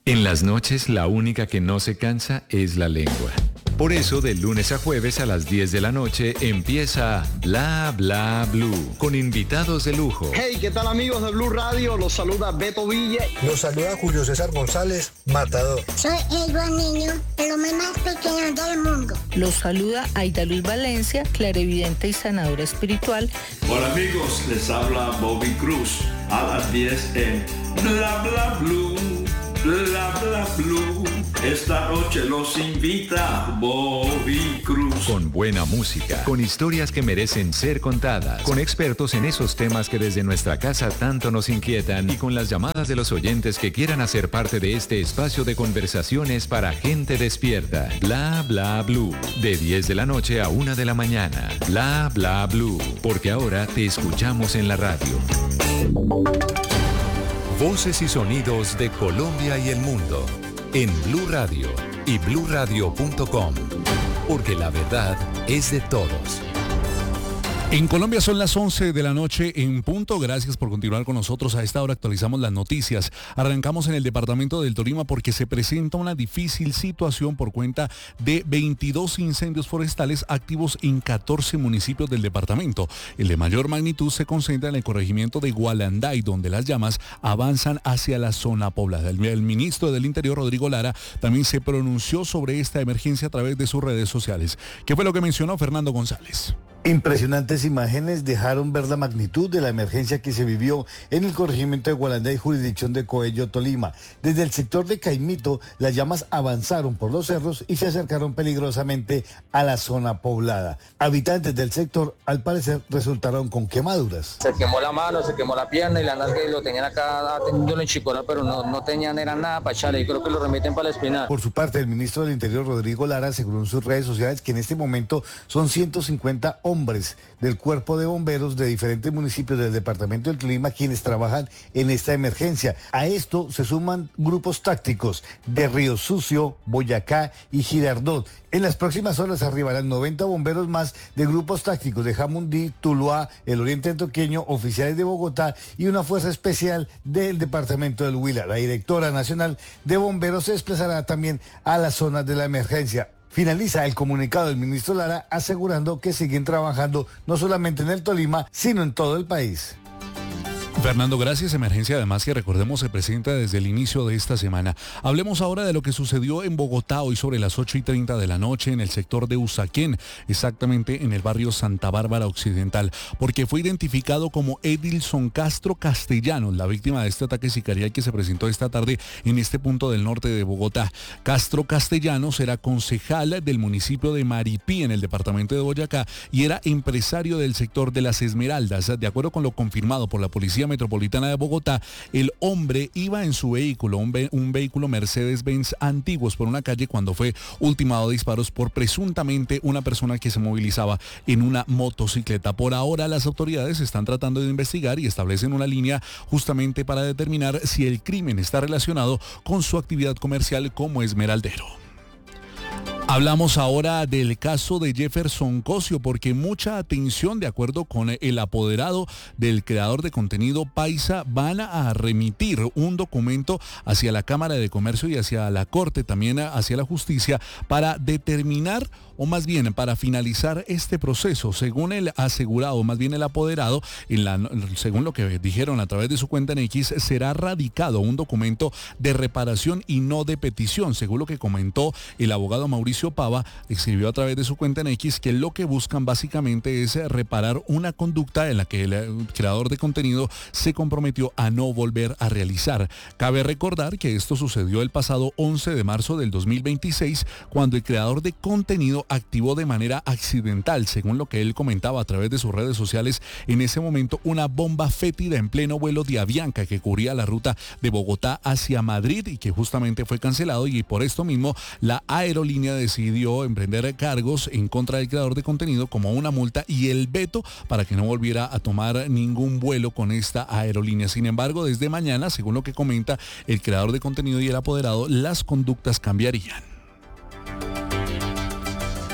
En las noches, la única que no se cansa es la lengua. Por eso, de lunes a jueves a las 10 de la noche empieza Bla Bla Blue, con invitados de lujo. Hey, ¿qué tal amigos de Blue Radio? Los saluda Beto Villa. Los saluda Julio César González, Matador. Soy Edward Niño, el hombre más pequeño del mundo. Los saluda Aida Luz Valencia, clarividente y sanadora espiritual. Hola amigos, les habla Bobby Cruz. A las 10 en Bla Bla Blue. Bla Bla Blue. Esta noche los invita Bobby Cruz. Con buena música, con historias que merecen ser contadas, con expertos en esos temas que desde nuestra casa tanto nos inquietan y con las llamadas de los oyentes que quieran hacer parte de este espacio de conversaciones para gente despierta. Bla Bla Blue. De 10 de la noche a 1 de la mañana. Bla Bla Blue. Porque ahora te escuchamos en la radio. Voces y sonidos de Colombia y el mundo en Blue Radio y bluradio.com, porque la verdad es de todos. En Colombia son las 11 de la noche en punto. Gracias por continuar con nosotros. A esta hora actualizamos las noticias. Arrancamos en el departamento del Tolima porque se presenta una difícil situación por cuenta de 22 incendios forestales activos en 14 municipios del departamento. El de mayor magnitud se concentra en el corregimiento de Gualanday, donde las llamas avanzan hacia la zona poblada. El ministro del Interior, Rodrigo Lara, también se pronunció sobre esta emergencia a través de sus redes sociales. ¿Qué fue lo que mencionó Fernando González? Impresionantes imágenes dejaron ver la magnitud de la emergencia que se vivió en el corregimiento de Gualanday, jurisdicción de Coello, Tolima. Desde el sector de Caimito, las llamas avanzaron por los cerros y se acercaron peligrosamente a la zona poblada. Habitantes del sector, al parecer, resultaron con quemaduras. Se quemó la mano, se quemó la pierna y la nalga y lo tenían acá atendiéndolo en Chicora, pero no tenían, era nada para echarle y creo que lo remiten para la espinal. Por su parte, el ministro del Interior, Rodrigo Lara, aseguró en sus redes sociales que en este momento son 150 hombres del cuerpo de bomberos de diferentes municipios del departamento del Tolima quienes trabajan en esta emergencia. A esto se suman grupos tácticos de Río Sucio, Boyacá y Girardot. En las próximas horas arribarán 90 bomberos más de grupos tácticos de Jamundí, Tuluá, el Oriente Antioqueño, oficiales de Bogotá y una fuerza especial del departamento del Huila. La directora nacional de bomberos se desplazará también a las zonas de la emergencia. Finaliza el comunicado del ministro Lara asegurando que siguen trabajando no solamente en el Tolima, sino en todo el país. Fernando, gracias. Emergencia además que recordemos se presenta desde el inicio de esta semana. Hablemos ahora de lo que sucedió en Bogotá hoy sobre las 8:30 de la noche en el sector de Usaquén, exactamente en el barrio Santa Bárbara Occidental, porque fue identificado como Edilson Castro Castellanos, la víctima de este ataque sicarial que se presentó esta tarde en este punto del norte de Bogotá. Castro Castellanos era concejal del municipio de Maripí en el departamento de Boyacá y era empresario del sector de Las Esmeraldas. De acuerdo con lo confirmado por la Policía Metropolitana de Bogotá, el hombre iba en su vehículo, un vehículo Mercedes-Benz antiguos por una calle cuando fue ultimado a disparos por presuntamente una persona que se movilizaba en una motocicleta. Por ahora las autoridades están tratando de investigar y establecen una línea justamente para determinar si el crimen está relacionado con su actividad comercial como esmeraldero. Hablamos ahora del caso de Jefferson Cosio porque mucha atención, de acuerdo con el apoderado del creador de contenido Paisa, van a remitir un documento hacia la Cámara de Comercio y hacia la Corte, también hacia la Justicia, para determinar o más bien para finalizar este proceso. Según el asegurado, más bien el apoderado, según lo que dijeron a través de su cuenta en X, será radicado un documento de reparación y no de petición. Según lo que comentó el abogado Mauricio Pava, escribió a través de su cuenta en X que lo que buscan básicamente es reparar una conducta en la que el creador de contenido se comprometió a no volver a realizar. Cabe recordar que esto sucedió el pasado 11 de marzo del 2026, cuando el creador de contenido activó de manera accidental, según lo que él comentaba a través de sus redes sociales, en ese momento una bomba fétida en pleno vuelo de Avianca que cubría la ruta de Bogotá hacia Madrid y que justamente fue cancelado, y por esto mismo la aerolínea decidió emprender cargos en contra del creador de contenido como una multa y el veto para que no volviera a tomar ningún vuelo con esta aerolínea. Sin embargo, desde mañana, según lo que comenta el creador de contenido y el apoderado, las conductas cambiarían.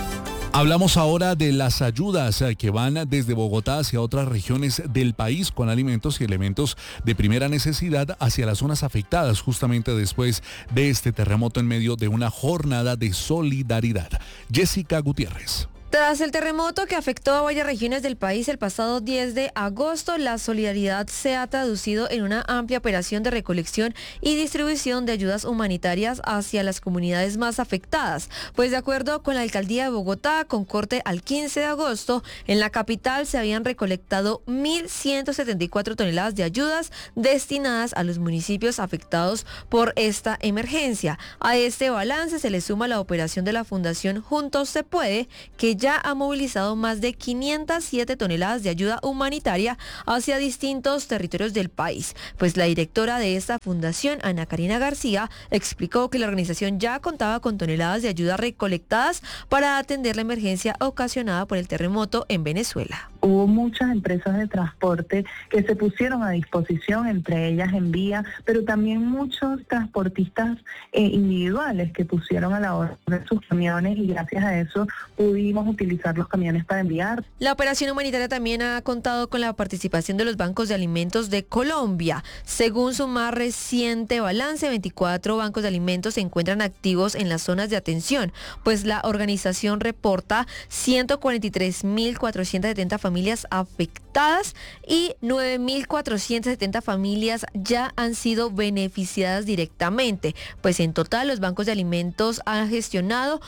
Hablamos ahora de las ayudas que van desde Bogotá hacia otras regiones del país con alimentos y elementos de primera necesidad hacia las zonas afectadas justamente después de este terremoto en medio de una jornada de solidaridad. Jessica Gutiérrez. Tras el terremoto que afectó a varias regiones del país el pasado 10 de agosto, la solidaridad se ha traducido en una amplia operación de recolección y distribución de ayudas humanitarias hacia las comunidades más afectadas. Pues de acuerdo con la Alcaldía de Bogotá, con corte al 15 de agosto, en la capital se habían recolectado 1.174 toneladas de ayudas destinadas a los municipios afectados por esta emergencia. A este balance se le suma la operación de la Fundación Juntos Se Puede, que ya ha movilizado más de 507 toneladas de ayuda humanitaria hacia distintos territorios del país. Pues la directora de esta fundación, Ana Karina García, explicó que la organización ya contaba con toneladas de ayuda recolectadas para atender la emergencia ocasionada por el terremoto en Venezuela. Hubo muchas empresas de transporte que se pusieron a disposición, entre ellas Envía, pero también muchos transportistas individuales que pusieron a la orden sus camiones y gracias a eso pudimos utilizar los camiones para enviar. La operación humanitaria también ha contado con la participación de los bancos de alimentos de Colombia. Según su más reciente balance, 24 bancos de alimentos se encuentran activos en las zonas de atención, pues la organización reporta 143.470 familias afectadas y 9.470 familias ya han sido beneficiadas directamente. Pues en total los bancos de alimentos han gestionado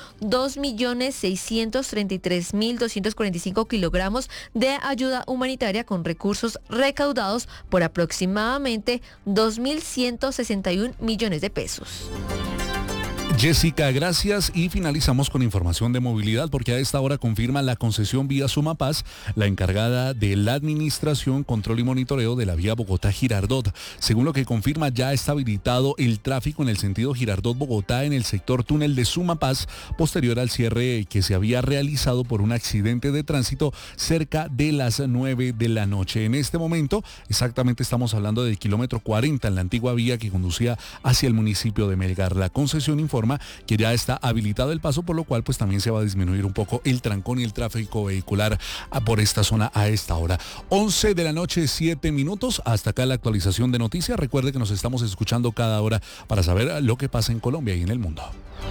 2.633.245 kilogramos de ayuda humanitaria con recursos recaudados por aproximadamente 2.161 millones de pesos. Jessica, gracias, y finalizamos con información de movilidad porque a esta hora confirma la concesión vía Sumapaz, la encargada de la administración, control y monitoreo de la vía Bogotá-Girardot. Según lo que confirma, ya está habilitado el tráfico en el sentido Girardot-Bogotá en el sector túnel de Sumapaz, posterior al cierre que se había realizado por un accidente de tránsito cerca de las 9 de la noche. En este momento, exactamente estamos hablando del kilómetro 40 en la antigua vía que conducía hacia el municipio de Melgar. La concesión informa que ya está habilitado el paso, por lo cual pues también se va a disminuir un poco el trancón y el tráfico vehicular por esta zona a esta hora. 11 de la noche, 7 minutos. Hasta acá la actualización de noticias. Recuerde que nos estamos escuchando cada hora para saber lo que pasa en Colombia y en el mundo.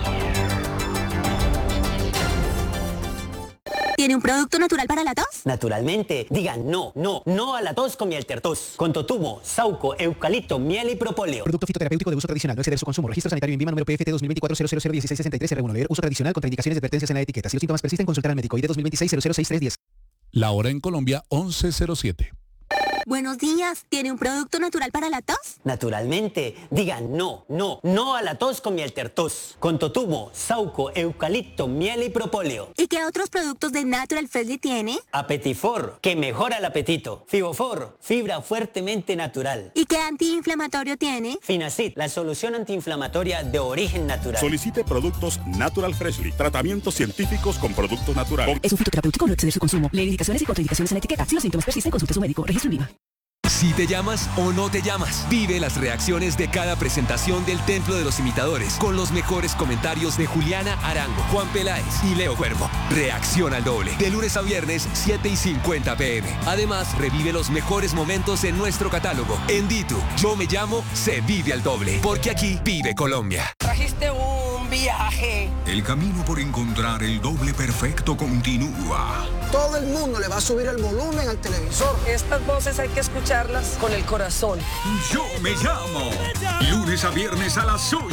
¿Tiene un producto natural para la tos? Naturalmente. Digan no a la tos con miel tertos. Con totumo, sauco, eucalipto, miel y propóleo. Producto fitoterapéutico de uso tradicional. No exceder su consumo. Registro sanitario INVIMA número PFT 2024-00001663-R1. Leer uso tradicional. Contraindicaciones y advertencias en la etiqueta. Si los síntomas persisten, consultar al médico. ID 2026-006310. La hora en Colombia, 11:07. Buenos días. ¿Tiene un producto natural para la tos? Naturalmente. Digan no a la tos con miel tertos. Con totumo, sauco, eucalipto, miel y propóleo. ¿Y qué otros productos de Natural Freshly tiene? Apetifor, que mejora el apetito. Fibofor, fibra fuertemente natural. ¿Y qué antiinflamatorio tiene? Finacid, la solución antiinflamatoria de origen natural. Solicite productos Natural Freshly. Tratamientos científicos con productos naturales. Es un fitoterapéutico, no exceder su consumo. Leer indicaciones y contraindicaciones en la etiqueta. Si los síntomas persisten, consulte a su médico. Registro INVIMA. Si te llamas o no te llamas, vive las reacciones de cada presentación del Templo de los Imitadores con los mejores comentarios de Juliana Arango, Juan Peláez y Leo Cuervo. Reacción al doble, de lunes a viernes, 7:50 p.m. Además, revive los mejores momentos en nuestro catálogo. En Ditu, Yo Me Llamo, se vive al doble, porque aquí vive Colombia. Trajiste un viaje. El camino por encontrar el doble perfecto continúa. Todo el mundo le va a subir el volumen al televisor. Estas voces hay que escucharlas con el corazón. Yo Me Llamo. Lunes a viernes a las 8.